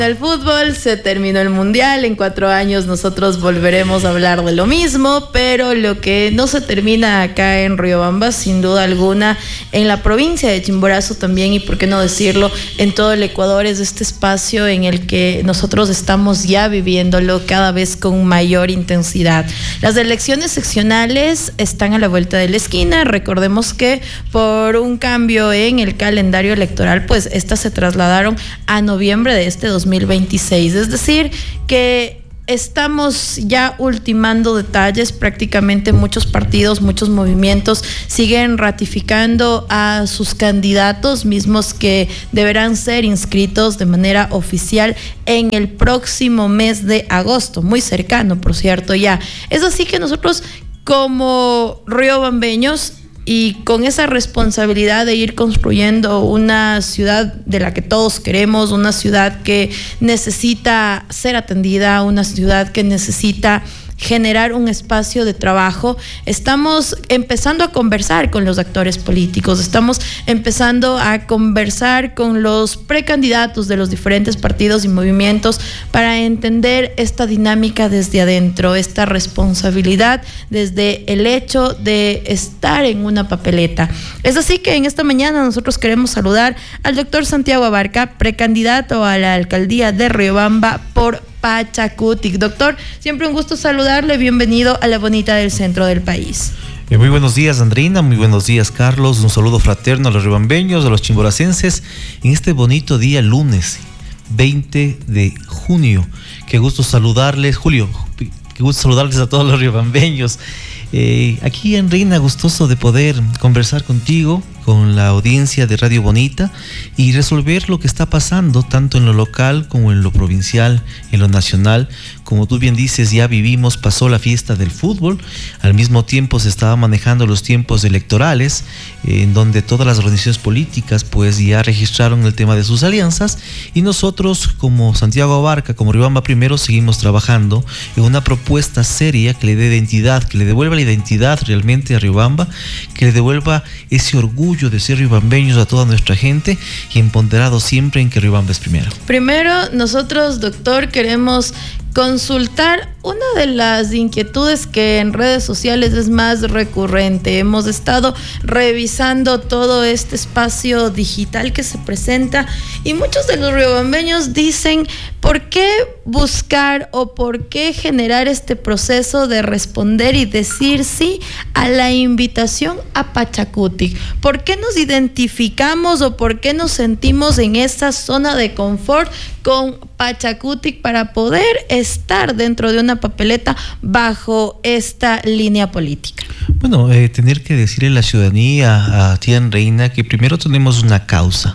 El fútbol, se terminó el mundial, en 4 años nosotros volveremos a hablar de lo mismo, pero lo que no se termina acá en Riobamba, sin duda alguna, en la provincia de Chimborazo también, y por qué no decirlo, en todo el Ecuador, es este espacio en el que nosotros estamos ya viviéndolo cada vez con mayor intensidad. Las elecciones seccionales están a la vuelta de la esquina. Recordemos que por un cambio en el calendario electoral, pues estas se trasladaron a noviembre de este 2026, es decir, que estamos ya ultimando detalles. Prácticamente muchos partidos, muchos movimientos siguen ratificando a sus candidatos, mismos que deberán ser inscritos de manera oficial en el próximo mes de agosto, muy cercano, por cierto, ya. Es así que nosotros, como riobambeños, y con esa responsabilidad de ir construyendo una ciudad de la que todos queremos, una ciudad que necesita ser atendida, una ciudad que necesita generar un espacio de trabajo, estamos empezando a conversar con los actores políticos, estamos empezando a conversar con los precandidatos de los diferentes partidos y movimientos para entender esta dinámica desde adentro, esta responsabilidad desde el hecho de estar en una papeleta. Es así que en esta mañana nosotros queremos saludar al doctor Santiago Abarca, precandidato a la alcaldía de Riobamba por Pachacutic. Doctor, siempre un gusto saludarle, bienvenido a la bonita del centro del país. Muy buenos días, Andreina, muy buenos días, Carlos, un saludo fraterno a los riobambeños, a los chimboracenses, en este bonito día lunes 20 de junio. Qué gusto saludarles, Julio, qué gusto saludarles a todos los riobambeños. Aquí, Andreina, gustoso de poder conversar contigo, con la audiencia de Radio Bonita, y resolver lo que está pasando tanto en lo local como en lo provincial, en lo nacional. Como tú bien dices, ya pasó la fiesta del fútbol, al mismo tiempo se estaban manejando los tiempos electorales, en donde todas las organizaciones políticas pues ya registraron el tema de sus alianzas, y nosotros como Santiago Abarca, como Riobamba Primero, seguimos trabajando en una propuesta seria que le dé identidad, que le devuelva la identidad realmente a Riobamba, que le devuelva ese orgullo de ser riobambeños a toda nuestra gente, y empoderado siempre en que Riobamba es primero. Primero, nosotros, doctor, queremos consultar una de las inquietudes que en redes sociales es más recurrente. Hemos estado revisando todo este espacio digital que se presenta, y muchos de los riobambeños dicen: ¿por qué buscar o por qué generar este proceso de responder y decir sí a la invitación a Pachacutic? ¿Por qué nos identificamos o por qué nos sentimos en esa zona de confort con Pachacutic para poder estar dentro de una papeleta bajo esta línea política? Bueno, tener que decirle a la ciudadanía, a ti, Reina, que primero tenemos una causa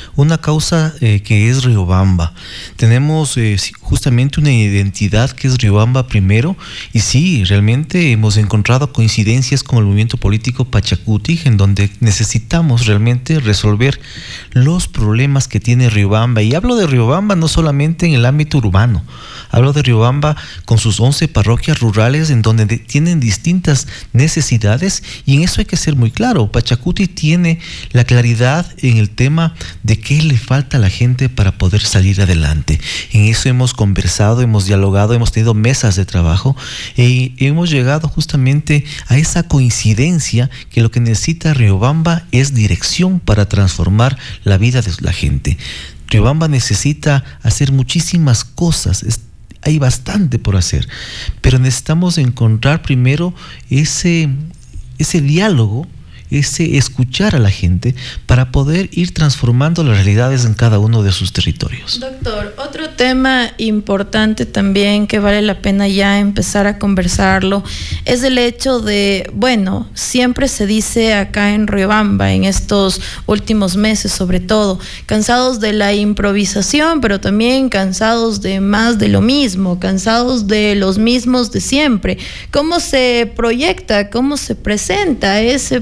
que es Riobamba. Tenemos justamente una identidad que es Riobamba Primero, y sí, realmente hemos encontrado coincidencias con el movimiento político Pachacutic, en donde necesitamos realmente resolver los problemas que tiene Riobamba. Y hablo de Riobamba no solamente en el ámbito urbano, hablo de Riobamba con sus 11 parroquias rurales, en donde tienen distintas necesidades, y en eso hay que ser muy claro. Pachacutic tiene la claridad en el tema de qué le falta a la gente para poder salir adelante. En eso hemos conversado, hemos dialogado, hemos tenido mesas de trabajo, y hemos llegado justamente a esa coincidencia que lo que necesita Riobamba es dirección para transformar la vida de la gente. Riobamba necesita hacer muchísimas cosas, hay bastante por hacer, pero necesitamos encontrar primero ese diálogo, ese escuchar a la gente para poder ir transformando las realidades en cada uno de sus territorios. Doctor, otro tema importante también que vale la pena ya empezar a conversarlo es el hecho de, bueno, siempre se dice acá en Riobamba, en estos últimos meses sobre todo, cansados de la improvisación, pero también cansados de más de lo mismo, cansados de los mismos de siempre. ¿Cómo se proyecta, cómo se presenta ese perfil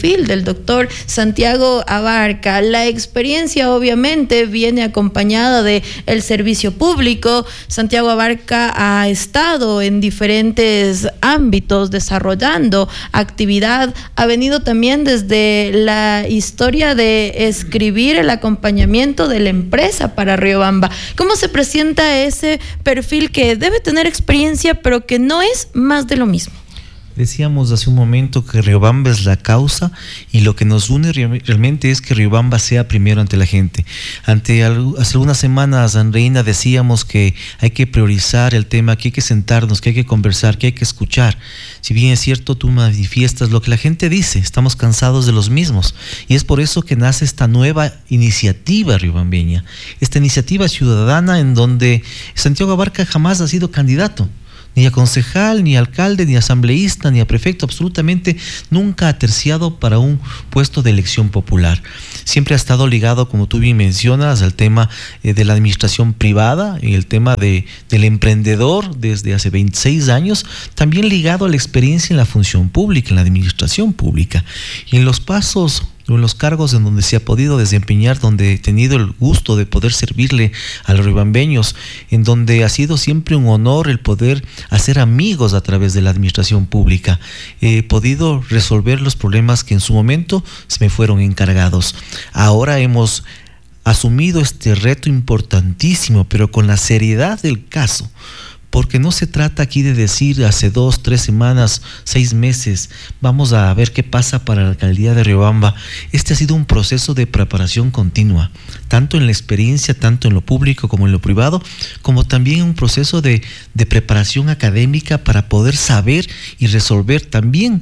perfil del doctor Santiago Abarca. La experiencia obviamente viene acompañada de el servicio público. Santiago Abarca ha estado en diferentes ámbitos desarrollando actividad, ha venido también desde la historia de escribir el acompañamiento de la empresa para Riobamba. ¿Cómo se presenta ese perfil que debe tener experiencia, pero que no es más de lo mismo? Decíamos hace un momento que Riobamba es la causa, y lo que nos une realmente es que Riobamba sea primero ante la gente. Hace algunas semanas, Andreina, decíamos que hay que priorizar el tema, que hay que sentarnos, que hay que conversar, que hay que escuchar. Si bien es cierto, tú manifiestas lo que la gente dice, estamos cansados de los mismos, y es por eso que nace esta nueva iniciativa riobambeña, esta iniciativa ciudadana en donde Santiago Abarca jamás ha sido candidato, ni a concejal, ni a alcalde, ni a asambleísta, ni a prefecto, absolutamente nunca ha terciado para un puesto de elección popular. Siempre ha estado ligado, como tú bien mencionas, al tema de la administración privada, y el tema del emprendedor desde hace 26 años, también ligado a la experiencia en la función pública, en la administración pública. Y en los pasos, en los cargos en donde se ha podido desempeñar, donde he tenido el gusto de poder servirle a los riobambeños, en donde ha sido siempre un honor el poder hacer amigos a través de la administración pública. He podido resolver los problemas que en su momento se me fueron encargados. Ahora hemos asumido este reto importantísimo, pero con la seriedad del caso, porque no se trata aquí de decir hace 2, 3 semanas, 6 meses, vamos a ver qué pasa para la alcaldía de Riobamba. Este ha sido un proceso de preparación continua, tanto en la experiencia, tanto en lo público como en lo privado, como también un proceso de preparación académica para poder saber y resolver también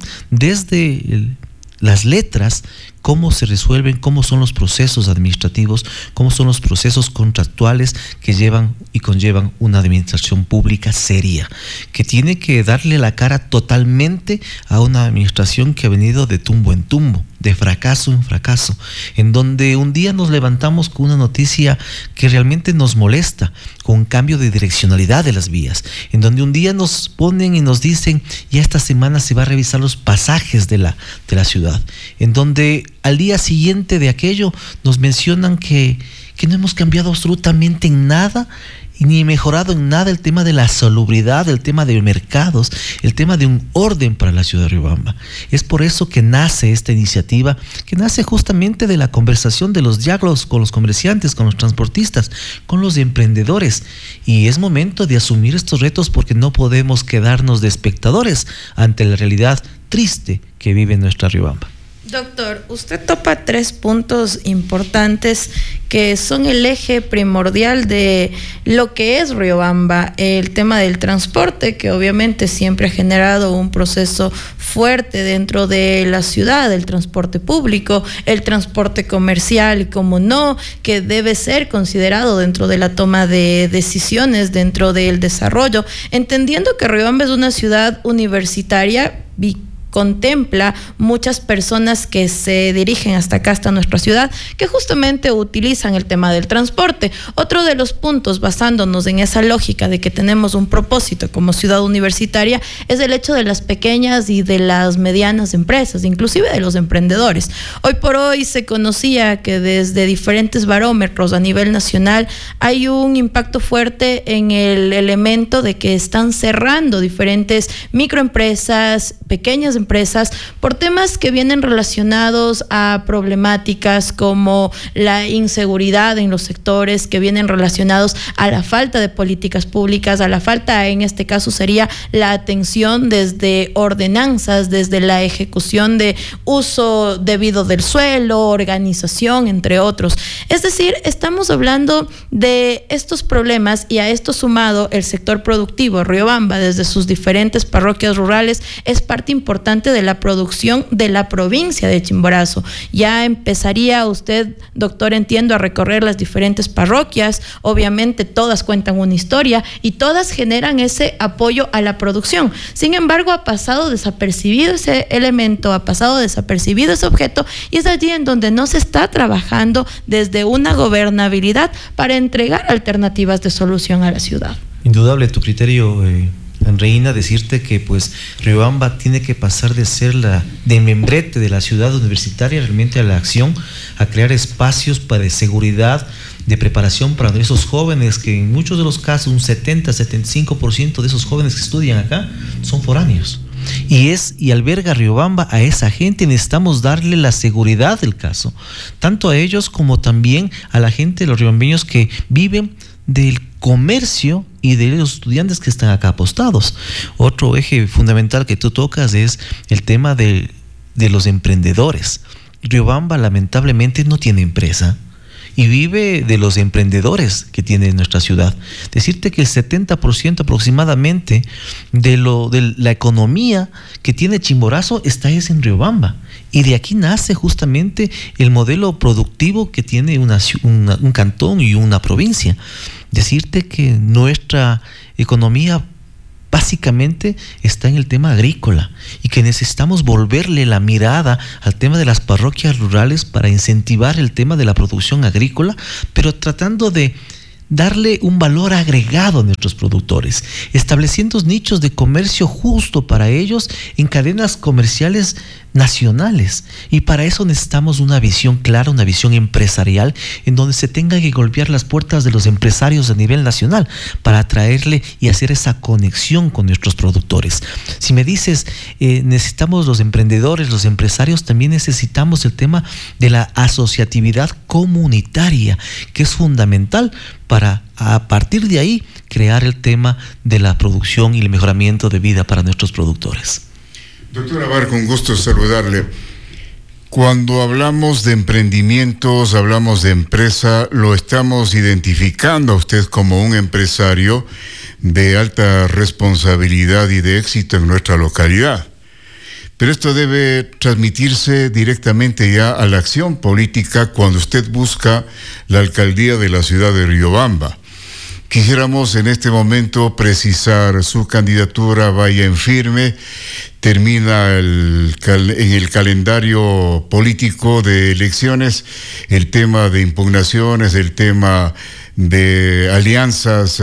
desde las letras cómo se resuelven, cómo son los procesos administrativos, cómo son los procesos contractuales que llevan y conllevan una administración pública seria, que tiene que darle la cara totalmente a una administración que ha venido de tumbo en tumbo, de fracaso en fracaso, en donde un día nos levantamos con una noticia que realmente nos molesta, con un cambio de direccionalidad de las vías, en donde un día nos ponen y nos dicen, ya esta semana se va a revisar los pasajes de la ciudad, en donde al día siguiente de aquello nos mencionan que no hemos cambiado absolutamente en nada, ni mejorado en nada el tema de la salubridad, el tema de mercados, el tema de un orden para la ciudad de Riobamba. Es por eso que nace esta iniciativa, que nace justamente de la conversación de los diálogos con los comerciantes, con los transportistas, con los emprendedores. Y es momento de asumir estos retos, porque no podemos quedarnos de espectadores ante la realidad triste que vive nuestra Riobamba. Doctor, usted topa 3 puntos importantes que son el eje primordial de lo que es Riobamba. El tema del transporte, que obviamente siempre ha generado un proceso fuerte dentro de la ciudad, el transporte público, el transporte comercial, como no, que debe ser considerado dentro de la toma de decisiones, dentro del desarrollo, entendiendo que Riobamba es una ciudad universitaria y contempla muchas personas que se dirigen hasta acá, hasta nuestra ciudad, que justamente utilizan el tema del transporte. Otro de los puntos, basándonos en esa lógica de que tenemos un propósito como ciudad universitaria, es el hecho de las pequeñas y de las medianas empresas, inclusive de los emprendedores. Hoy por hoy se conocía que desde diferentes barómetros a nivel nacional hay un impacto fuerte en el elemento de que están cerrando diferentes microempresas, pequeñas empresas, por temas que vienen relacionados a problemáticas como la inseguridad en los sectores, que vienen relacionados a la falta de políticas públicas, a la falta, en este caso sería la atención desde ordenanzas, desde la ejecución de uso debido del suelo, organización, entre otros. Es decir, estamos hablando de estos problemas, y a esto sumado el sector productivo. Riobamba, desde sus diferentes parroquias rurales, es parte importante de la producción de la provincia de Chimborazo. Ya empezaría usted, doctor, entiendo, a recorrer las diferentes parroquias. Obviamente todas cuentan una historia y todas generan ese apoyo a la producción. Sin embargo, ha pasado desapercibido ese elemento, ha pasado desapercibido ese objeto, y es allí en donde no se está trabajando desde una gobernabilidad para entregar alternativas de solución a la ciudad. Indudable tu criterio, Reina, decirte que pues Riobamba tiene que pasar de ser de membrete de la ciudad universitaria realmente a la acción, a crear espacios de seguridad, de preparación para esos jóvenes que en muchos de los casos, un 70-75% de esos jóvenes que estudian acá son foráneos. Y alberga Riobamba a esa gente. Necesitamos darle la seguridad del caso, tanto a ellos como también a la gente de los riobambeños que viven del comercio y de los estudiantes que están acá apostados. Otro eje fundamental que tú tocas es el tema de los emprendedores. Riobamba lamentablemente no tiene empresa y vive de los emprendedores que tiene nuestra ciudad. Decirte que el 70% aproximadamente de la economía que tiene Chimborazo está en Riobamba. Y de aquí nace justamente el modelo productivo que tiene un cantón y una provincia. Decirte que nuestra economía básicamente está en el tema agrícola y que necesitamos volverle la mirada al tema de las parroquias rurales para incentivar el tema de la producción agrícola, pero tratando de darle un valor agregado a nuestros productores, estableciendo nichos de comercio justo para ellos en cadenas comerciales nacionales. Y para eso necesitamos una visión clara, una visión empresarial en donde se tenga que golpear las puertas de los empresarios a nivel nacional para atraerle y hacer esa conexión con nuestros productores. Si me dices, necesitamos los emprendedores, los empresarios, también necesitamos el tema de la asociatividad comunitaria, que es fundamental para a partir de ahí crear el tema de la producción y el mejoramiento de vida para nuestros productores. Doctora Barca, un gusto saludarle. Cuando hablamos de emprendimientos, hablamos de empresa, lo estamos identificando a usted como un empresario de alta responsabilidad y de éxito en nuestra localidad. Pero esto debe transmitirse directamente ya a la acción política cuando usted busca la alcaldía de la ciudad de Riobamba. Quisiéramos en este momento precisar su candidatura, vaya en firme, termina en el calendario político de elecciones el tema de impugnaciones, el tema de alianzas,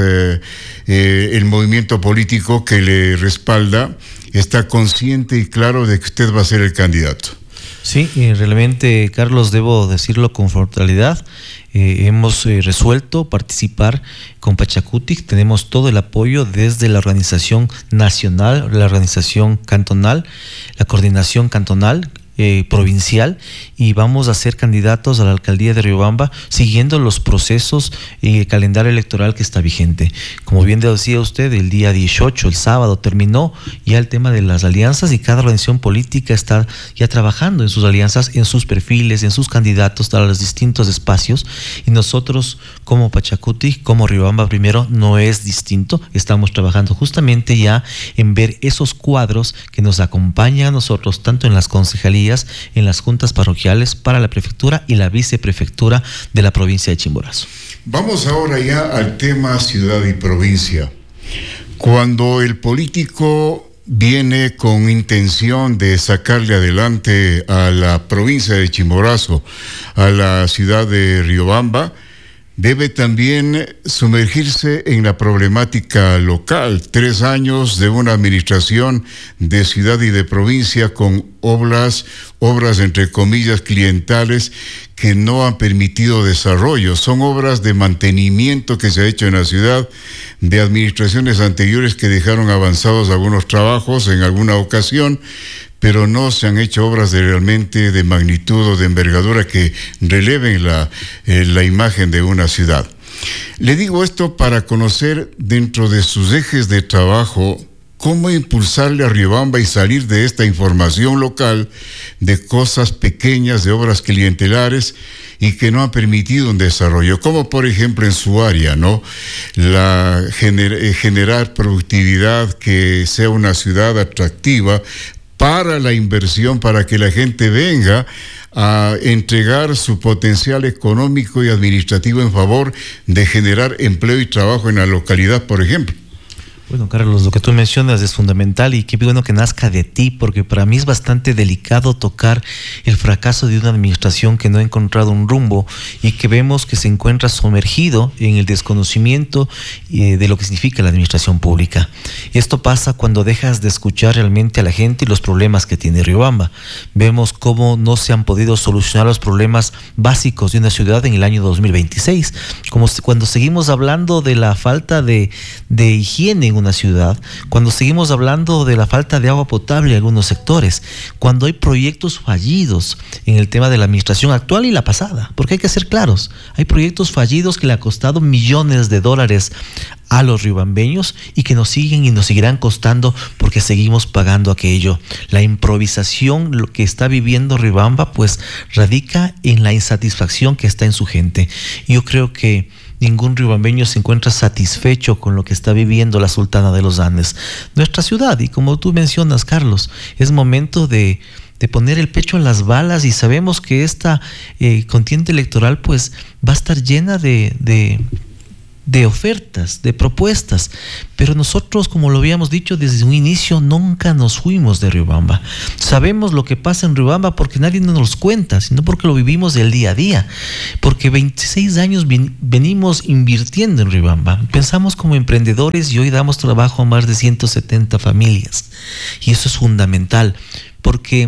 el movimiento político que le respalda está consciente y claro de que usted va a ser el candidato. Sí, realmente, Carlos, debo decirlo con frontalidad. Hemos resuelto participar con Pachacutic. Tenemos todo el apoyo desde la organización nacional, la organización cantonal, la coordinación cantonal, provincial, y vamos a ser candidatos a la alcaldía de Riobamba siguiendo los procesos y el calendario electoral que está vigente. Como bien decía usted, el día 18, el sábado, terminó ya el tema de las alianzas y cada organización política está ya trabajando en sus alianzas, en sus perfiles, en sus candidatos a los distintos espacios, y nosotros como Pachacuti, como Riobamba primero, no es distinto. Estamos trabajando justamente ya en ver esos cuadros que nos acompañan a nosotros tanto en las concejalías, en las juntas parroquiales para la prefectura y la viceprefectura de la provincia de Chimborazo. Vamos ahora ya al tema ciudad y provincia. Cuando el político viene con intención de sacarle adelante a la provincia de Chimborazo, a la ciudad de Riobamba, debe también sumergirse en la problemática local. 3 años de una administración de ciudad y de provincia con obras entre comillas clientales que no han permitido desarrollo. Son obras de mantenimiento que se ha hecho en la ciudad de administraciones anteriores que dejaron avanzados algunos trabajos en alguna ocasión, pero no se han hecho obras realmente de magnitud o de envergadura que releven la imagen de una ciudad. Le digo esto para conocer dentro de sus ejes de trabajo cómo impulsarle a Riobamba y salir de esta información local de cosas pequeñas, de obras clientelares y que no han permitido un desarrollo, como por ejemplo en su área, ¿no? Generar productividad, que sea una ciudad atractiva para la inversión, para que la gente venga a entregar su potencial económico y administrativo en favor de generar empleo y trabajo en la localidad, por ejemplo. Bueno, Carlos, lo que tú mencionas es fundamental y qué bueno que nazca de ti, porque para mí es bastante delicado tocar el fracaso de una administración que no ha encontrado un rumbo y que vemos que se encuentra sumergido en el desconocimiento de lo que significa la administración pública. Y esto pasa cuando dejas de escuchar realmente a la gente y los problemas que tiene Riobamba. Vemos cómo no se han podido solucionar los problemas básicos de una ciudad en el año 2026, como cuando seguimos hablando de la falta de higiene en una ciudad, cuando seguimos hablando de la falta de agua potable en algunos sectores, cuando hay proyectos fallidos en el tema de la administración actual y la pasada, porque hay que ser claros, hay proyectos fallidos que le ha costado millones de dólares a los riobambeños y que nos siguen y nos seguirán costando porque seguimos pagando aquello. La improvisación, lo que está viviendo Riobamba, pues radica en la insatisfacción que está en su gente. Yo creo que ningún riobambeño se encuentra satisfecho con lo que está viviendo la Sultana de los Andes, nuestra ciudad. Y como tú mencionas, Carlos, es momento de poner el pecho en las balas, y sabemos que esta contienda electoral pues va a estar llena de ofertas, de propuestas, pero nosotros, como lo habíamos dicho desde un inicio, nunca nos fuimos de Riobamba. Sabemos lo que pasa en Riobamba porque nadie nos lo cuenta, sino porque lo vivimos del día a día, porque 26 años venimos invirtiendo en Riobamba. Pensamos como emprendedores y hoy damos trabajo a más de 170 familias, y eso es fundamental, porque